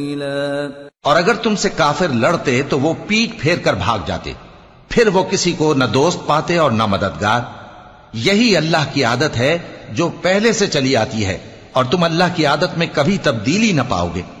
और अगर तुमसे काफिर लड़ते तो वो पीठ फेर कर भाग जाते, फिर वो किसी को न दोस्त पाते और न मददगार। यही अल्लाह की आदत है जो पहले से चली आती है, और तुम अल्लाह की आदत में कभी तब्दीली न पाओगे।